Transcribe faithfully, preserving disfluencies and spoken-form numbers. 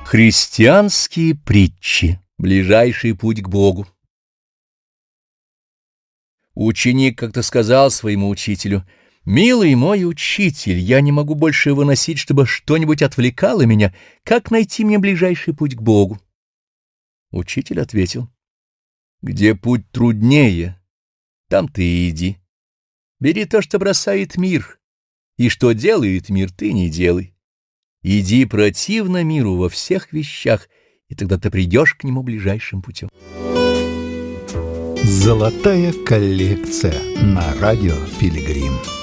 Христианские притчи. Ближайший путь к Богу. Ученик как-то сказал своему учителю: «Милый мой учитель, я не могу больше выносить, чтобы что-нибудь отвлекало меня. Как найти мне ближайший путь к Богу?» Учитель ответил: «Где путь труднее, там ты и иди. Бери то, что бросает мир, и что делает мир, ты не делай. Иди противно миру во всех вещах, и тогда ты придешь к нему ближайшим путем». Золотая коллекция на радио Пилигрим.